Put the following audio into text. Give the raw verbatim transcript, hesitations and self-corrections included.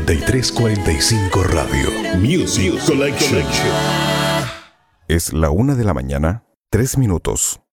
noventa y tres cuarenta y cinco Radio. Music Collection. Es la una de la mañana, tres minutos.